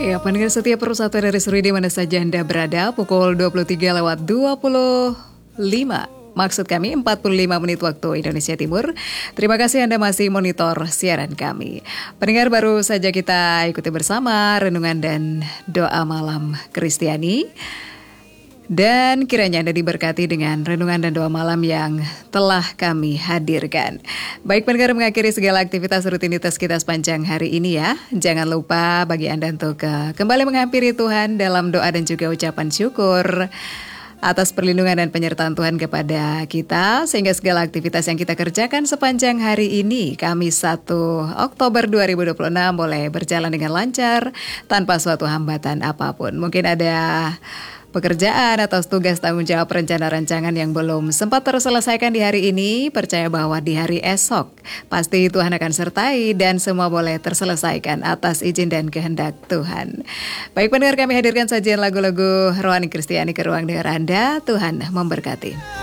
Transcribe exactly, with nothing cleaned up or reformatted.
Ya, pendengar setia Persatuan dari Suri di mana saja Anda berada, pukul dua puluh tiga lewat dua puluh lima. Maksud kami empat puluh lima menit waktu Indonesia Timur. Terima kasih Anda masih monitor siaran kami. Pendengar, baru saja kita ikuti bersama renungan dan doa malam Kristiani. Dan kiranya Anda diberkati dengan renungan dan doa malam yang telah kami hadirkan. Baik pendengar, mengakhiri segala aktivitas rutinitas kita sepanjang hari ini ya. Jangan lupa bagi Anda untuk uh, kembali menghampiri Tuhan dalam doa dan juga ucapan syukur atas perlindungan dan penyertaan Tuhan kepada kita, sehingga segala aktivitas yang kita kerjakan sepanjang hari ini, Kamis satu Oktober dua ribu dua puluh enam, boleh berjalan dengan lancar tanpa suatu hambatan apapun. Mungkin ada pekerjaan atau tugas tanggung jawab rencana rancangan yang belum sempat terselesaikan di hari ini, percaya bahwa di hari esok pasti Tuhan akan sertai dan semua boleh terselesaikan atas izin dan kehendak Tuhan. Baik pendengar, kami hadirkan sajian lagu-lagu rohani Kristiani ke ruang dengar Anda. Tuhan memberkati.